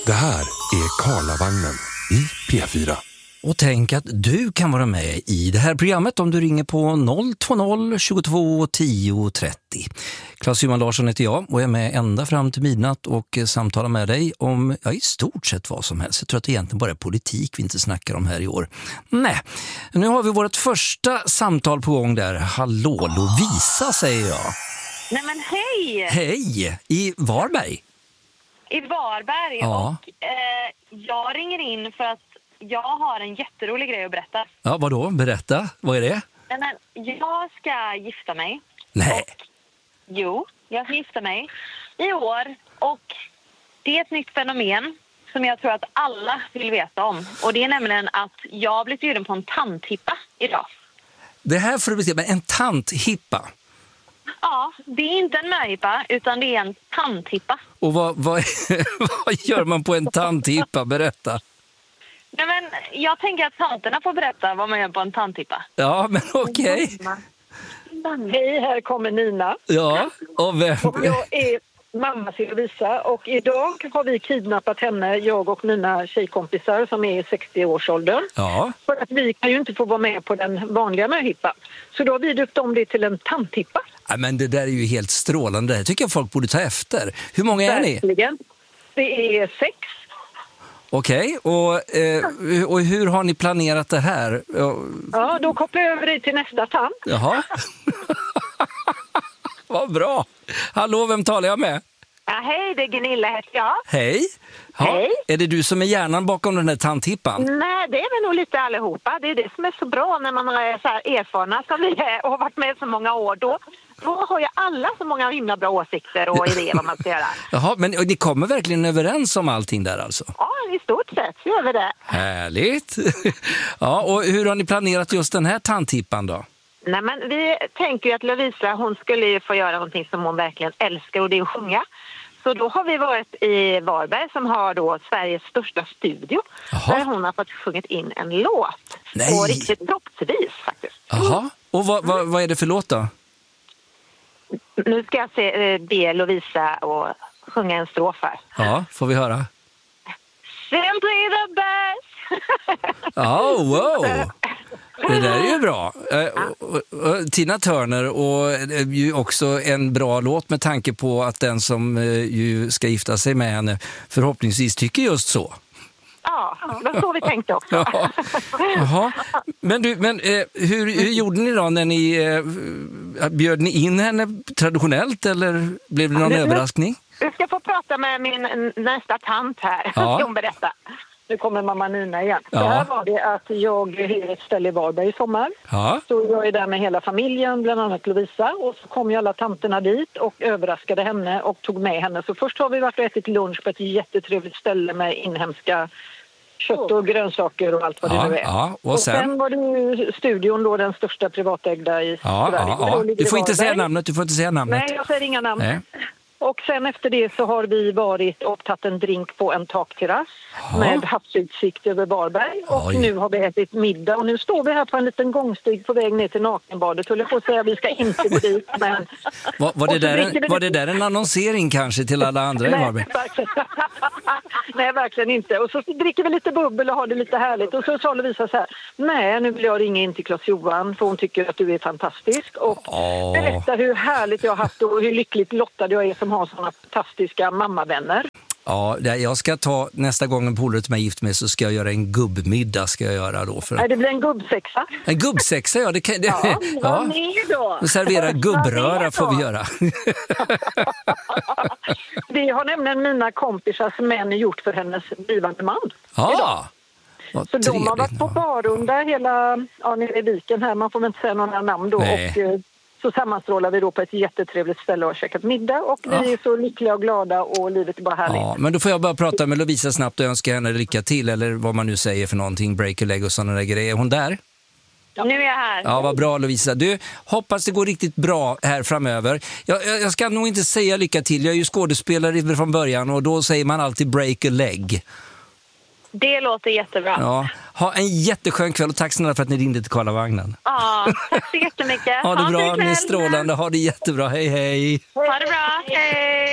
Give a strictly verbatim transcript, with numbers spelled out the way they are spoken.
Det här är Karlavagnen i P fyra. Och tänk att du kan vara med i det här programmet om du ringer på noll två noll tjugotvå tio trettio. Claes-Johan Larsson heter jag och är med ända fram till midnatt och samtalar med dig om ja, i stort sett vad som helst. Jag tror att det egentligen bara är politik vi inte snackar om här i år. Nej, nu har vi vårt första samtal på gång där. Hallå Lovisa, säger jag. Nej men hej! Hej! I Varberg? I Varberg. Ja. Och eh, jag ringer in för att jag har en jätterolig grej att berätta. Ja, vadå? Berätta. Vad är det? Nej, men jag ska gifta mig. Nej. Och, jo, jag ska gifta mig i år. Och det är ett nytt fenomen som jag tror att alla vill veta om. Och det är nämligen att jag har blivit bjuden på en tanthippa idag. Det här får du bestämma, en tanthippa. Ja, det är inte en möhippa utan det är en tanthippa. Och vad, vad, vad gör man på en tanthippa? Berätta. Nej, men jag tänker att tanterna får berätta vad man gör på en tanthippa. Ja, men okej. Okay. Hej, här kommer Nina. Ja, och vem? Och jag är mamma till Lovisa och idag har vi kidnappat henne, jag och mina tjejkompisar som är i sextio-årsåldern. Ja. För att vi kan ju inte få vara med på den vanliga möhippan. Så då har vi döpt om det till en tanthippa. Ja, men det där är ju helt strålande. Det tycker jag folk borde ta efter. Hur många är ni? Verkligen. Det är sex. Okej, okay. och, eh, och hur har ni planerat det här? Ja, då kopplar jag över dig till nästa tant. Jaha. Vad bra. Hallå, vem talar jag med? Ja, hej, det är Gunilla heter jag. Hej. Ja, hej. Är det du som är hjärnan bakom den här tanthippan? Nej, det är väl nog lite allihopa. Det är det som är så bra när man är så här erfarna som vi är och har varit med så många år. Då, då har ju alla så många himla bra åsikter och idéer vad man ska göra. Jaha, men ni kommer verkligen överens om allting där alltså? Ja, i stort sett så gör vi det. Härligt. Ja, och hur har ni planerat just den här tanthippan då? Nej, men vi tänker ju att Lovisa, hon skulle ju få göra någonting som hon verkligen älskar och det är att sjunga. Så då har vi varit i Varberg som har då Sveriges största studio. Jaha. Där hon har fått sjungit in en låt. Nej. Och riktigt proppsvis faktiskt. Jaha, och vad, vad, vad är det för låt då? Nu ska jag se, be Lovisa och sjunga en strof här. Ja, får vi höra. Simply the best. Oh, wow. Det där är ju bra. Tina Turner och ju också en bra låt med tanke på att den som ju ska gifta sig med henne förhoppningsvis tycker just så. Ja, det var så vi tänkte också. Ja. Jaha. Men, du, men eh, hur, hur gjorde ni då när ni eh, bjöd ni in henne traditionellt eller blev det någon nu, överraskning? Du ska få prata med min nästa tant här. Ja. Hon berätta. Nu kommer mamma Nina igen. Ja. Det här var det att jag hyr ett ställe i Varberg i sommar. Ja. Så jag är där med hela familjen, bland annat Lovisa. Och så kom ju alla tanterna dit och överraskade henne och tog med henne. Så först har vi varit och ätit lunch på ett jättetrevligt ställe med inhemska kött och grönsaker och allt vad Ja, det nu är. ja. Och Och sen? sen var det ju studion då, den största privatägda i Ja, Sverige. ja, ja. Då ligger Du får i inte säga Varberg. namnet, du får inte säga namnet. Nej, jag säger inga namn. Nej. Och sen efter det så har vi varit och tagit en drink på en takterrass Ja. med havsutsikt över Varberg. Och Oj. nu har vi ätit middag och nu står vi här på en liten gångstig på väg ner till nakenbadet. Höll jag på att säga, vi ska inte gå dit, men... Var, var, det Och så där dricker en, vi var lite- det där en annonsering kanske till alla andra i Varberg? Nej, verkligen. Nej, verkligen inte. Och så dricker vi lite bubbel och har det lite härligt. Och så sa Lovisa så här, nej, nu vill jag ringa in till Claes-Johan för hon tycker att du är fantastisk. Och Åh. berätta hur härligt jag har haft och hur lyckligt lottad jag är som har sådana fantastiska mammavänner. Ja, det- jag ska ta nästa gång en polare till mig gift med så ska jag göra en gubbmiddag ska jag göra då. För... Nej, det blir en gubbsexa. En gubbsexa, ja. Det kan, det, Ja, ja. vad ni då? Och servera gubbröra Vad ni får vi då? göra. Det har nämligen mina kompisars män gjort för hennes blivande man. Ja, vad Så de har varit trevligt. på barrunda hela, ja, nere i viken här. Man får väl inte säga några namn då. Nej. Och eh, så sammanstrålar vi då på ett jättetrevligt ställe och har käkat middag. Och Ja. vi är så lyckliga och glada och livet är bara härligt. Ja, men då får jag bara prata med Lovisa snabbt och önska henne lycka till eller vad man nu säger för någonting, break a leg och sådana där grejer. Är hon där? Nu är jag här. Ja, vad bra Lovisa. Du, hoppas det går riktigt bra här framöver. Jag, jag, jag ska nog inte säga lycka till. Jag är ju skådespelare från början och då säger man alltid break a leg. Det låter jättebra. Ja. Ha en jätteskön kväll och tack snälla för att ni ringde till Karlavagnen. Ja, tack så jättemycket. Ha det en bra, fin ni är kväll. strålande. Ha det jättebra. Hej, hej. Ha det bra. Hej.